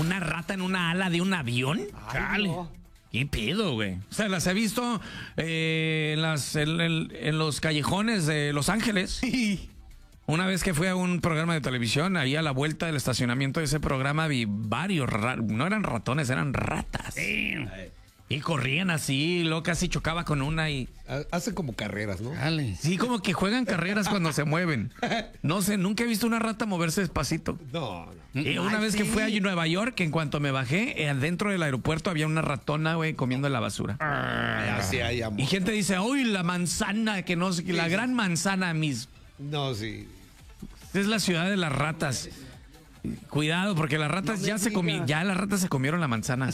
¿Una rata en una ala de un avión? Chale. No. ¿Qué pedo, güey? O sea, las he visto en los callejones de Los Ángeles. Una vez que fui a un programa de televisión, ahí a la vuelta del estacionamiento de ese programa vi varios, no eran ratones, eran ratas. Y corrían así, y luego casi chocaba con una y... Hacen como carreras, ¿no? Chale. Sí, como que juegan carreras cuando se mueven. No sé, nunca he visto una rata moverse despacito. No. Y una vez que fui a Nueva York, en cuanto me bajé, dentro del aeropuerto había una ratona, güey, comiendo la basura. Así hay amor. Y gente dice, uy, la manzana, que no sé, la gran manzana, No, sí. es la ciudad de las ratas. Cuidado, porque las ratas ya las ratas se comieron la manzana.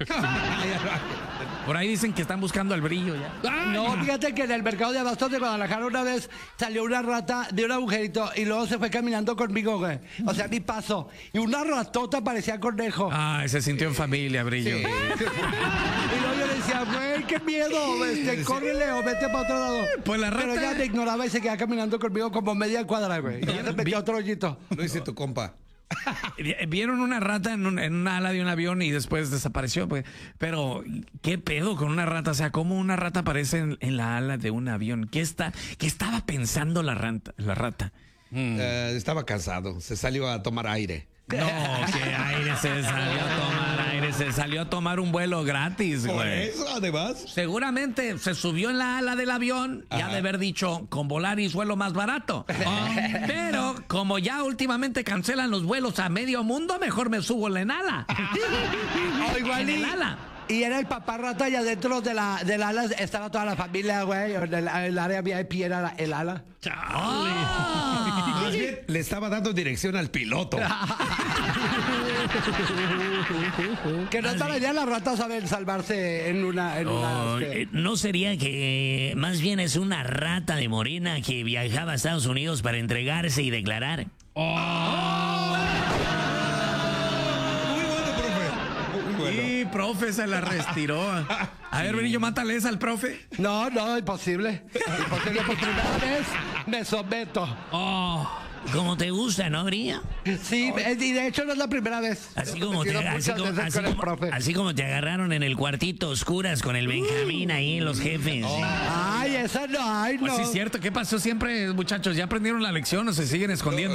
Por ahí dicen que están buscando el brillo ya. No, fíjate que en el mercado de abastos de Guadalajara una vez salió una rata de un agujerito y luego se fue caminando conmigo, güey. O sea, mi paso. Y una ratota parecía conejo. Ay, se sintió en familia, brillo. Y luego yo le decía, güey, qué miedo, córrele o vete para otro lado. Pues la Pero rata- ella me ignoraba y seguía caminando conmigo como media cuadra, güey. Y ya se metió a otro hoyito. Lo dice tu compa. Vieron una rata en una ala de un avión y después desapareció. Pues. Pero, ¿qué pedo con una rata? O sea, ¿cómo una rata aparece en la ala de un avión? ¿Qué estaba pensando la rata? Estaba cansado. Se salió a tomar aire. No, que aire se salió a tomar aire, se salió a tomar un vuelo gratis, Por güey. eso, además. Seguramente se subió en la ala del avión y ha de haber dicho, con Volaris vuelo más barato. Pero como ya últimamente cancelan los vuelos a medio mundo, mejor me subo en la ala. O igual En el ala. Y era el papá rata y adentro del ala estaba toda la familia, güey. El área VIP era el ala. Más bien, le estaba dando dirección al piloto. Que no tardarían las ratas a ver salvarse en una... ¿No sería que más bien es una rata de Morena que viajaba a Estados Unidos para entregarse y declarar? Muy bueno, profe. Muy bueno. Sí, profe, se la retiró. A ver, Brillo, mátale esa al profe. No, imposible. Imposible, por primera vez me someto. Como te gusta, ¿no, Brillo? Sí, y de hecho no es la primera vez. Así como, Me he metido muchas veces con el profe. así como te agarraron en el cuartito oscuras con el Benjamín ahí, los jefes. Ay, esa no, ay, no. Pues sí, es cierto. ¿Qué pasó siempre, muchachos? ¿Ya aprendieron la lección o se siguen escondiendo?